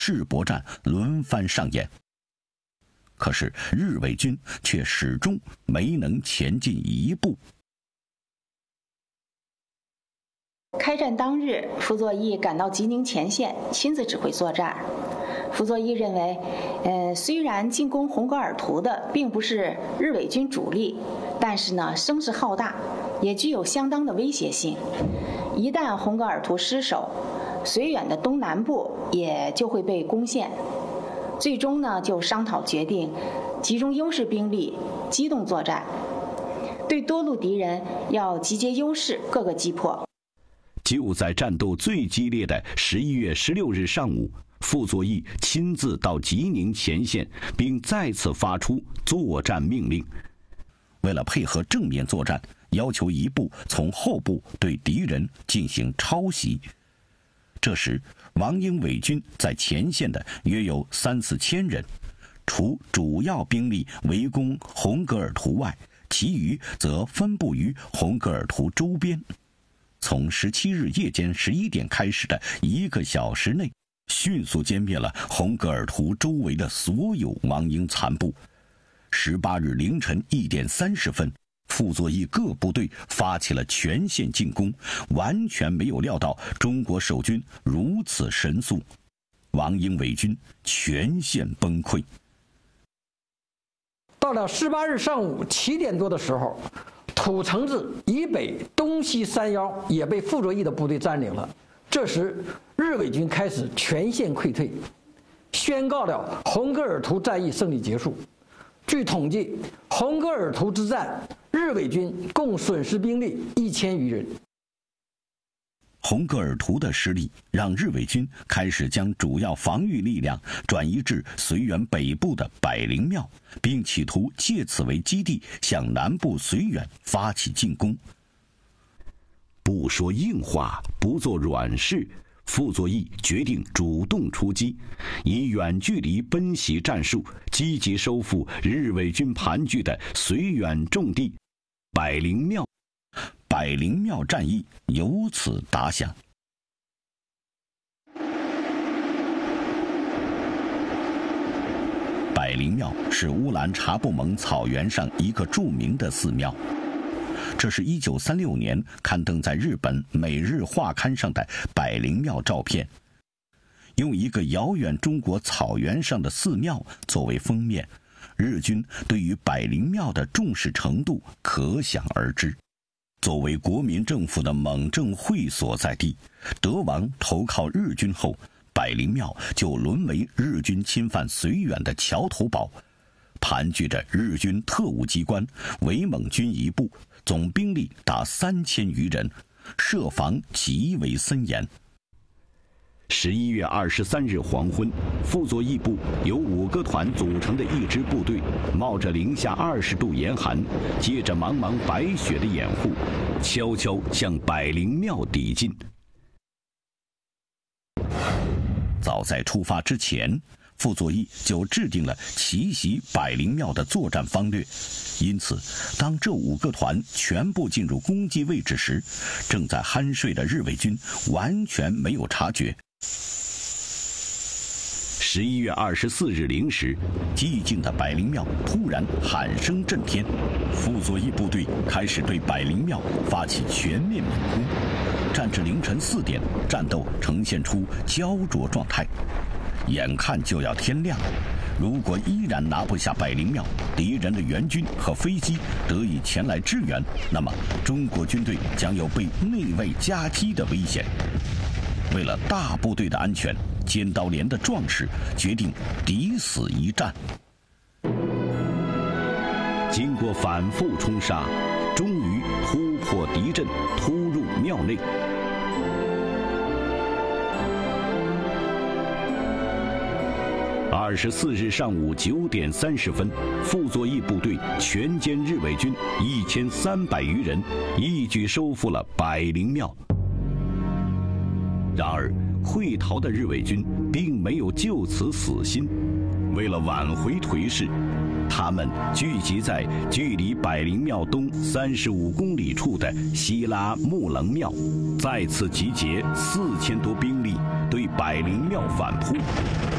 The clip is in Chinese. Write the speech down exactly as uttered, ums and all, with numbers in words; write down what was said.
世博战轮番上演。可是日伪军却始终没能前进一步。 开战当日，傅作义赶到吉宁前线，亲自指挥作战。傅作义认为，呃，虽然进攻红格尔图的并不是日伪军主力，但是呢，声势浩大，也具有相当的威胁性。一旦红格尔图失守，绥远的东南部也就会被攻陷。最终呢，就商讨决定，集中优势兵力，机动作战，对多路敌人要集结优势，各个击破。 就在战斗最激烈的十一月十六日上午，傅作义亲自到吉宁前线，并再次发出作战命令。为了配合正面作战，要求一部从后部对敌人进行抄袭。这时，王英伪军在前线的约有三四千人，除主要兵力围攻红格尔图外，其余则分布于红格尔图周边。从十七日夜间十一点开始的一个小时内，迅速歼灭了红格尔图周围的所有王英残部。十八日凌晨一点三十分，傅作义各部队发起了全线进攻，完全没有料到中国守军如此神速，王英伪军全线崩溃。 到了十八日上午七点多的时候，土城子以北东西三腰也被傅作义的部队占领了。这时，日伪军开始全线溃退，宣告了红格尔图战役胜利结束。据统计，红格尔图之战，日伪军共损失兵力一千余人。 红格尔图的失利让日伪军开始将主要防御力量转移至绥远北部的百灵庙，并企图借此为基地向南部绥远发起进攻。不说硬话，不做软事，傅作义决定主动出击，以远距离奔袭战术，积极收复日伪军盘踞的绥远重地百灵庙。百灵庙战役由此打响。百灵庙是乌兰察布盟草原上一个著名的寺庙，这是一九三六年刊登在日本《每日画刊》上的百灵庙照片，用一个遥远中国草原上的寺庙作为封面，日军对于百灵庙的重视程度可想而知。作为国民政府的蒙正会所在地，德王投靠日军后，百灵庙就沦为日军侵犯绥远的桥头堡，盘踞着日军特务机关、伪蒙军一部，总兵力达三千余人，设防极为森严。十一月二十三日黄昏，傅作义部由五个团组成的一支部队，冒着零下二十度严寒，借着茫茫白雪的掩护，悄悄向百灵庙抵近。早在出发之前，傅作义就制定了奇袭百灵庙的作战方略，因此当这五个团全部进入攻击位置时，正在酣睡的日伪军完全没有察觉。十一月二十四日零时，寂静的百灵庙突然喊声震天，傅作义部队开始对百灵庙发起全面猛攻。战至凌晨四点，战斗呈现出焦灼状态，眼看就要天亮。如果依然拿不下百灵庙，敌人的援军和飞机得以前来支援，那么中国军队将有被内外夹击的危险。为了大部队的安全，尖刀连的壮士决定抵死一战。经过反复冲杀，终于突破敌阵，突入庙内。二十四日上午九点三十分，傅作义部队全歼日伪军一千三百余人，一举收复了百灵庙。然而，会逃的日伪军并没有就此死心，为了挽回颓势，他们聚集在距离百灵庙东三十五公里处的希拉木棱庙，再次集结四千多兵力， 对百灵庙反扑。